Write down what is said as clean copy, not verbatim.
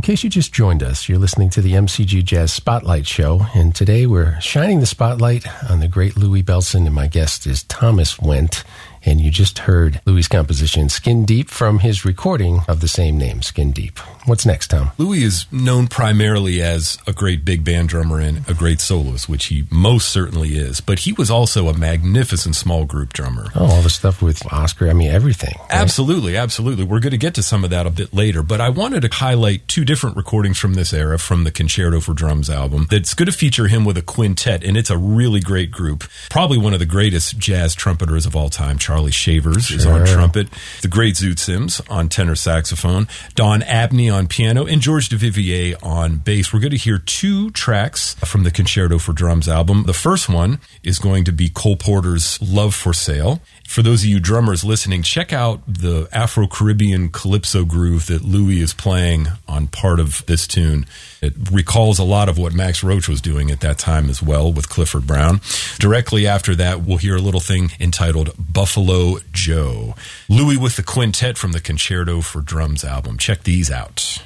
case you just joined us, you're listening to the MCG Jazz Spotlight Show, and today we're shining the spotlight on the great Louie Bellson, and my guest is Thomas Wendt. And you just heard Louie's composition, Skin Deep, from his recording of the same name, Skin Deep. What's next, Tom? Louie is known primarily as a great big band drummer and a great soloist, which he most certainly is. But he was also a magnificent small group drummer. Oh, all the stuff with Oscar, I mean, everything. Right? Absolutely, absolutely. We're going to get to some of that a bit later. But I wanted to highlight two different recordings from this era, from the Concerto for Drums album, that's going to feature him with a quintet, and it's a really great group. Probably one of the greatest jazz trumpeters of all time, Charlie Shavers is on trumpet, the great Zoot Sims on tenor saxophone, Don Abney on piano, and George Duvivier on bass. We're going to hear two tracks from the Concerto for Drums album. The first one is going to be Cole Porter's Love for Sale. For those of you drummers listening, check out the Afro-Caribbean calypso groove that Louie is playing on part of this tune. It recalls a lot of what Max Roach was doing at that time as well with Clifford Brown. Directly after that, we'll hear a little thing entitled Buffalo Joe. Louie with the quintet from the Concerto for Drums album. Check these out.